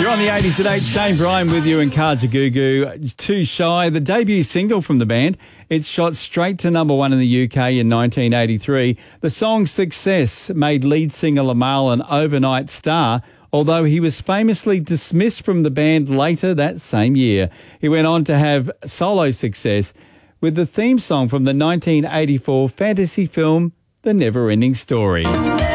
You're on the 80s at 8. Shane Bryan with you and Kajagoogoo. Too Shy, the debut single from the band. It's shot straight to number one in the UK in 1983. The song's success made lead singer Lamal an overnight star, although he was famously dismissed from the band later that same year. He went on to have solo success with the theme song from the 1984 fantasy film The Never Ending Story.